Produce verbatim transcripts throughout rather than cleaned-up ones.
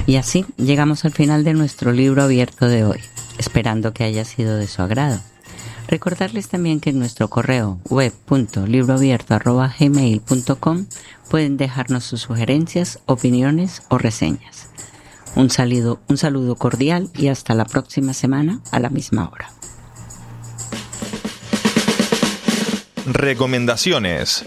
Y así llegamos al final de nuestro libro abierto de hoy, esperando que haya sido de su agrado. Recordarles también que en nuestro correo web punto libroabierto arroba gmail punto com pueden dejarnos sus sugerencias, opiniones o reseñas. Un saludo, un saludo cordial y hasta la próxima semana a la misma hora. Recomendaciones.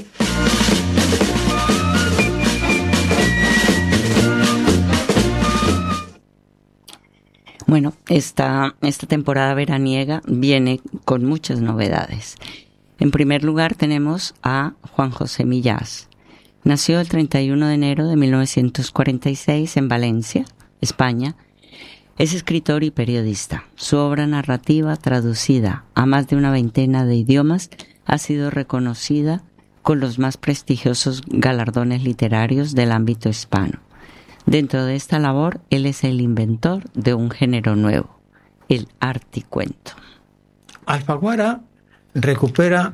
Bueno, esta, esta temporada veraniega viene con muchas novedades. En primer lugar tenemos a Juan José Millás. Nació el treinta y uno de enero de mil novecientos cuarenta y seis en Valencia, España. Es escritor y periodista. Su obra narrativa, traducida a más de una veintena de idiomas, ha sido reconocida con los más prestigiosos galardones literarios del ámbito hispano. Dentro de esta labor, él es el inventor de un género nuevo, el articuento. Alfaguara recupera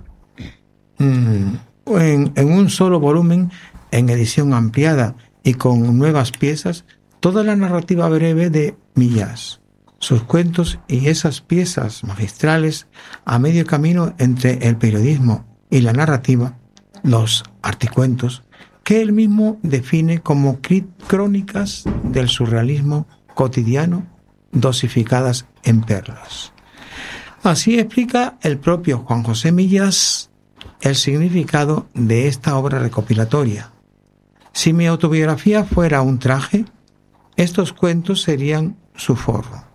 mmm, en, en un solo volumen, en edición ampliada y con nuevas piezas, toda la narrativa breve de Millás, sus cuentos y esas piezas magistrales a medio camino entre el periodismo y la narrativa, los articuentos, que él mismo define como crónicas del surrealismo cotidiano dosificadas en perlas. Así explica el propio Juan José Millás el significado de esta obra recopilatoria. Si mi autobiografía fuera un traje, estos cuentos serían su forro.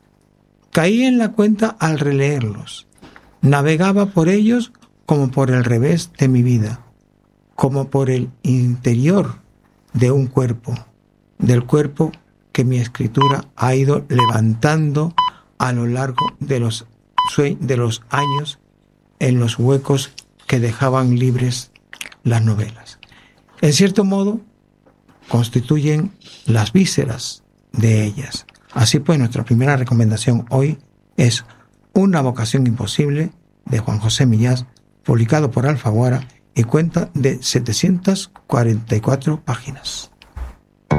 Caí en la cuenta al releerlos. Navegaba por ellos como por el revés de mi vida, como por el interior de un cuerpo, del cuerpo que mi escritura ha ido levantando a lo largo de los, de los años en los huecos que dejaban libres las novelas. En cierto modo, constituyen las vísceras de ellas. Así pues, nuestra primera recomendación hoy es Una vocación imposible, de Juan José Millás, publicado por Alfaguara, y cuenta de setecientas cuarenta y cuatro páginas.